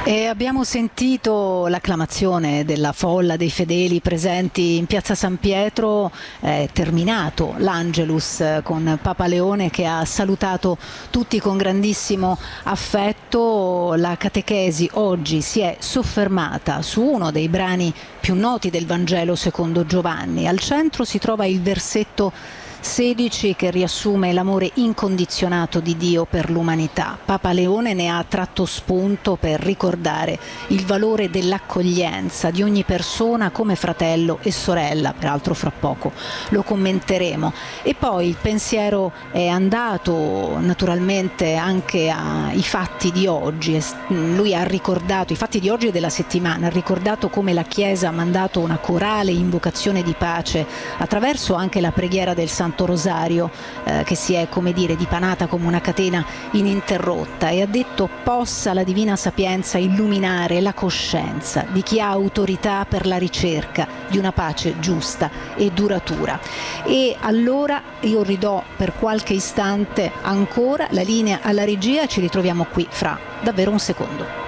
E abbiamo sentito l'acclamazione della folla dei fedeli presenti in piazza San Pietro. È terminato l'Angelus con Papa Leone che ha salutato tutti con grandissimo affetto. La catechesi oggi si è soffermata su uno dei brani più noti del Vangelo secondo Giovanni. Al centro si trova il versetto 16 che riassume l'amore incondizionato di Dio per l'umanità. Papa Leone ne ha tratto spunto per ricordare il valore dell'accoglienza di ogni persona come fratello e sorella, peraltro fra poco lo commenteremo. E poi il pensiero è andato naturalmente anche ai fatti di oggi. Lui ha ricordato i fatti di oggi e della settimana, ha ricordato come la Chiesa ha mandato una corale invocazione di pace attraverso anche la preghiera del Santo Rosario che si è, come dire, dipanata come una catena ininterrotta, e ha detto: possa la divina sapienza illuminare la coscienza di chi ha autorità per la ricerca di una pace giusta e duratura. E allora io ridò per qualche istante ancora la linea alla regia, ci ritroviamo qui fra davvero un secondo.